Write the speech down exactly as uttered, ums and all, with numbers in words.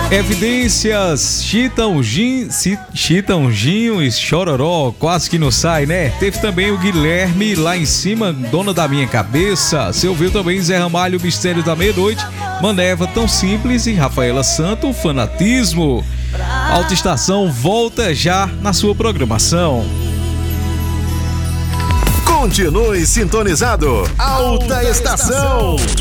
Evidências, Chitãozinho, Chitãozinho e Chororó, quase que não sai, né? Teve também o Guilherme lá em cima, Dona da Minha Cabeça. Você ouviu também Zé Ramalho, Mistério da Meia-Noite, Maneva, Tão Simples e Rafaela Santo, Fanatismo. Alta Estação volta já na sua programação. Continue sintonizado. Alta Estação.